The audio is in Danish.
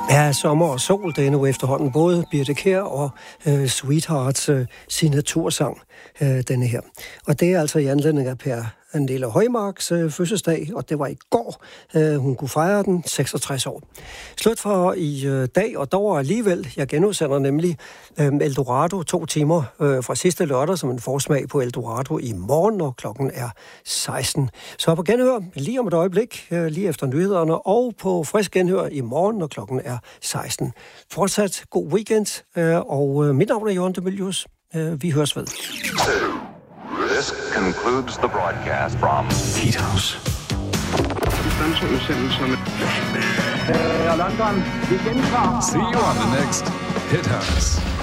Ja, sommer og sol, det er nu efterhånden både Birthe Kjær og Sweethearts signatursang, denne her. Og det er altså i anledning af Per Nille Højmarks fødselsdag, og det var i går, hun kunne fejre den, 66 år. Slut for i dag, og dog alligevel, jeg genudsender nemlig Eldorado 2 timer fra sidste lørdag, som en forsmag på Eldorado i morgen, når klokken er 16. Så på genhør lige om et øjeblik, lige efter nyhederne, og på frisk genhør i morgen, når klokken er 16. Fortsat god weekend, og mit navn er Jørgen de Mylius. Vi høres ved. This concludes the broadcast from Heat House. London. See you on the next Hit House.